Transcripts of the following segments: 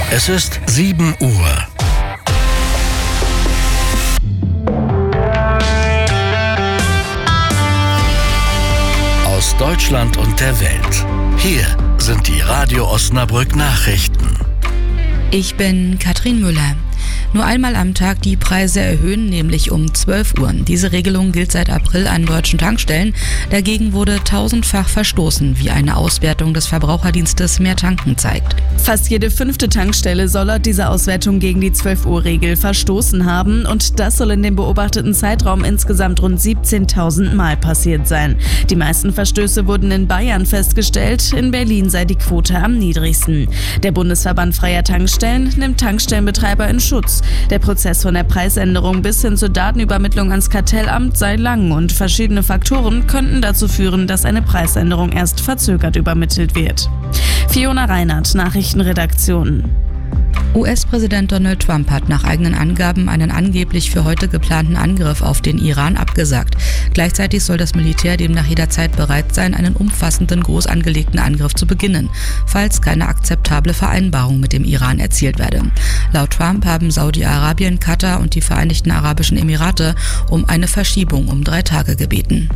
Es ist 7 Uhr. Aus Deutschland und der Welt. Hier sind die Radio Osnabrück Nachrichten. Ich bin Katrin Müller. Nur einmal am Tag die Preise erhöhen, nämlich um 12 Uhr. Diese Regelung gilt seit April an deutschen Tankstellen. Dagegen wurde tausendfach verstoßen, wie eine Auswertung des Verbraucherdienstes Mehr Tanken zeigt. Fast jede 5. Tankstelle soll laut dieser Auswertung gegen die 12-Uhr-Regel verstoßen haben und das soll in dem beobachteten Zeitraum insgesamt rund 17.000 Mal passiert sein. Die meisten Verstöße wurden in Bayern festgestellt, in Berlin sei die Quote am niedrigsten. Der Bundesverband Freier Tankstellen nimmt Tankstellenbetreiber in Schutz. Der Prozess von der Preisänderung bis hin zur Datenübermittlung ans Kartellamt sei lang und verschiedene Faktoren könnten dazu führen, dass eine Preisänderung erst verzögert übermittelt wird. Fiona Reinhardt, Nachrichtenredaktion. US-Präsident Donald Trump hat nach eigenen Angaben einen angeblich für heute geplanten Angriff auf den Iran abgesagt. Gleichzeitig soll das Militär demnach jederzeit bereit sein, einen umfassenden, groß angelegten Angriff zu beginnen, falls keine akzeptable Vereinbarung mit dem Iran erzielt werde. Laut Trump haben Saudi-Arabien, Katar und die Vereinigten Arabischen Emirate um eine Verschiebung um 3 Tage gebeten.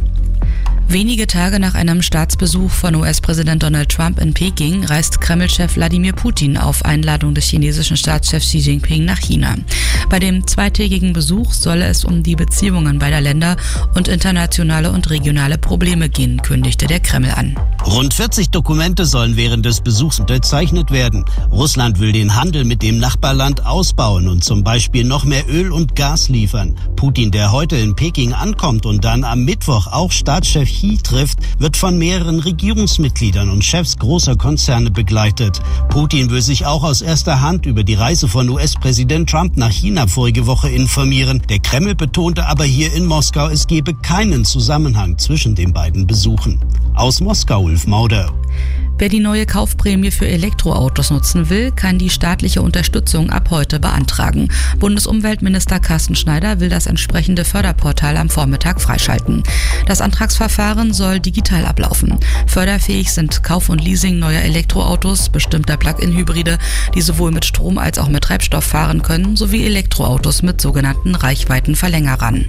Wenige Tage nach einem Staatsbesuch von US-Präsident Donald Trump in Peking reist Kreml-Chef Wladimir Putin auf Einladung des chinesischen Staatschefs Xi Jinping nach China. Bei dem zweitägigen Besuch soll es um die Beziehungen beider Länder und internationale und regionale Probleme gehen, kündigte der Kreml an. Rund 40 Dokumente sollen während des Besuchs unterzeichnet werden. Russland will den Handel mit dem Nachbarland ausbauen und zum Beispiel noch mehr Öl und Gas liefern. Putin, der heute in Peking ankommt und dann am Mittwoch auch Staatschef Xi trifft, wird von mehreren Regierungsmitgliedern und Chefs großer Konzerne begleitet. Putin will sich auch aus erster Hand über die Reise von US-Präsident Trump nach China vorige Woche informieren. Der Kreml betonte aber hier in Moskau, es gebe keinen Zusammenhang zwischen den beiden Besuchen. Aus Moskau, Ulf Mauder. Wer die neue Kaufprämie für Elektroautos nutzen will, kann die staatliche Unterstützung ab heute beantragen. Bundesumweltminister Carsten Schneider will das entsprechende Förderportal am Vormittag freischalten. Das Antragsverfahren soll digital ablaufen. Förderfähig sind Kauf und Leasing neuer Elektroautos, bestimmter Plug-in-Hybride, die sowohl mit Strom als auch mit Treibstoff fahren können, sowie Elektroautos mit sogenannten Reichweitenverlängerern.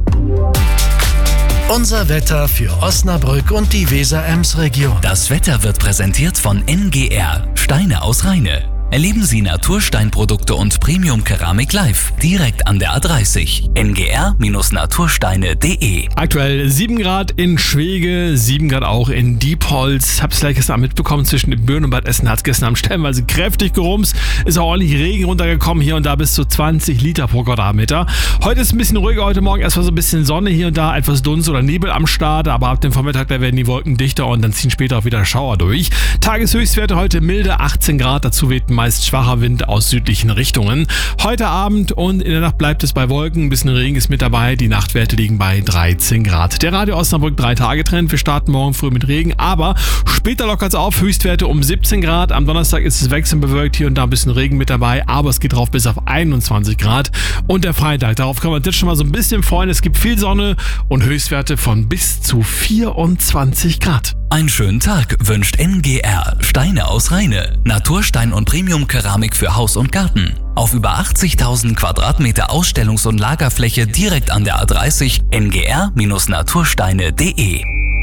Unser Wetter für Osnabrück und die Weser-Ems-Region. Das Wetter wird präsentiert von NGR, Steine aus Rheine. Erleben Sie Natursteinprodukte und Premium-Keramik live, direkt an der A30. ngr-natursteine.de. Aktuell 7 Grad in Schwege, 7 Grad auch in Diepholz. Hab's gleich gestern mitbekommen, zwischen Birn und Bad Essen hat's gestern am stellenweise kräftig gerumst. Ist auch ordentlich Regen runtergekommen, hier und da bis zu 20 Liter pro Quadratmeter. Heute ist ein bisschen ruhiger, heute Morgen erstmal so ein bisschen Sonne, hier und da etwas Dunst oder Nebel am Start, aber ab dem Vormittag da werden die Wolken dichter und dann ziehen später auch wieder Schauer durch. Tageshöchstwerte heute milde 18 Grad, dazu weht meist schwacher Wind aus südlichen Richtungen. Heute Abend und in der Nacht bleibt es bei Wolken, ein bisschen Regen ist mit dabei, die Nachtwerte liegen bei 13 Grad. Der Radio Osnabrück 3-Tage-Trend, wir starten morgen früh mit Regen, aber später lockert es auf, Höchstwerte um 17 Grad. Am Donnerstag ist es wechselnd bewölkt, hier und da ein bisschen Regen mit dabei, aber es geht drauf bis auf 21 Grad. Und der Freitag, darauf kann man jetzt schon mal so ein bisschen freuen, es gibt viel Sonne und Höchstwerte von bis zu 24 Grad. Einen schönen Tag wünscht NGR, Steine aus Rheine. Naturstein und Premium-Keramik für Haus und Garten. Auf über 80.000 Quadratmeter Ausstellungs- und Lagerfläche direkt an der A30 ngr-natursteine.de.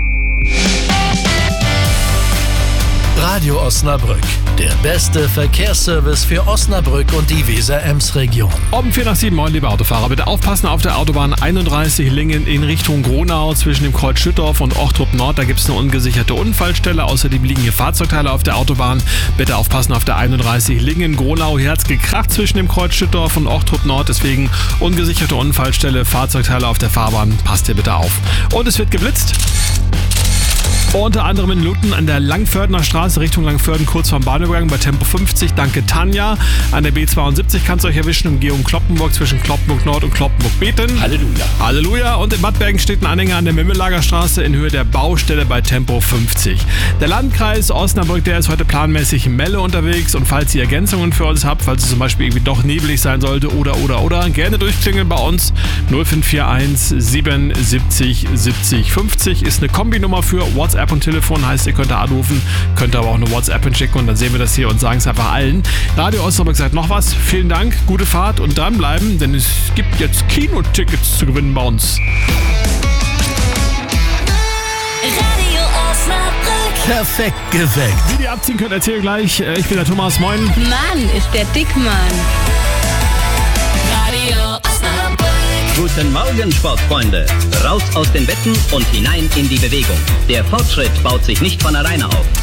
Radio Osnabrück, der beste Verkehrsservice für Osnabrück und die Weser-Ems-Region. Um 6:45, moin liebe Autofahrer, bitte aufpassen auf der Autobahn 31 Lingen in Richtung Gronau zwischen dem Kreuz Schüttorf und Ochtrup Nord. Da gibt es eine ungesicherte Unfallstelle, außerdem liegen hier Fahrzeugteile auf der Autobahn. Bitte aufpassen auf der 31 Lingen Gronau. Hier hat es gekracht zwischen dem Kreuz Schüttorf und Ochtrup Nord, deswegen ungesicherte Unfallstelle, Fahrzeugteile auf der Fahrbahn. Passt hier bitte auf. Und es wird geblitzt. Unter anderem in Lutten an der Langfördener Straße Richtung Langförden, kurz vorm Bahnübergang bei Tempo 50. Danke Tanja. An der B72 kann es euch erwischen, Umgehung Kloppenburg zwischen Kloppenburg Nord und Kloppenburg-Beten. Halleluja. Halleluja. Und in Bad Bergen steht ein Anhänger an der Mimmelager-Straße in Höhe der Baustelle bei Tempo 50. Der Landkreis Osnabrück, der ist heute planmäßig in Melle unterwegs. Und falls ihr Ergänzungen für uns habt, falls es zum Beispiel irgendwie doch nebelig sein sollte oder, gerne durchklingeln bei uns. 0541 77 70 50 ist eine Kombinummer für WhatsApp und Telefon, heißt, ihr könnt da anrufen, könnt aber auch eine WhatsApp schicken und dann sehen wir das hier und sagen es einfach allen. Radio Osnabrück sagt noch was. Vielen Dank, gute Fahrt und dranbleiben, denn es gibt jetzt Kinotickets zu gewinnen bei uns. Radio Osnabrück. Perfekt geweckt. Wie die abziehen könnt, erzähl gleich. Ich bin der Thomas, moin. Mann, ist der Dickmann. Radio Osnabrück. Guten Morgen, Sportfreunde. Raus aus den Betten und hinein in die Bewegung. Der Fortschritt baut sich nicht von alleine auf.